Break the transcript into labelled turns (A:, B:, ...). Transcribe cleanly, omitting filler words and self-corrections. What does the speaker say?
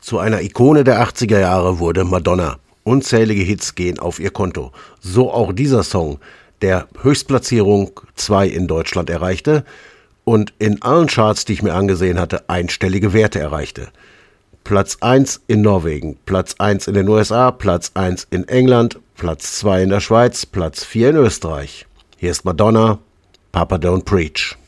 A: Zu einer Ikone der 80er Jahre wurde Madonna. Unzählige Hits gehen auf ihr Konto. So auch dieser Song, der Höchstplatzierung 2 in Deutschland erreichte und in allen Charts, die ich mir angesehen hatte, einstellige Werte erreichte. Platz 1 in Norwegen, Platz 1 in den USA, Platz 1 in England, Platz 2 in der Schweiz, Platz 4 in Österreich. Hier ist Madonna, Papa Don't Preach.